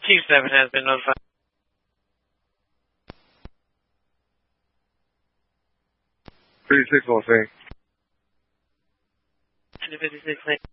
Chief 7 has been notified. 36 on scene. 256.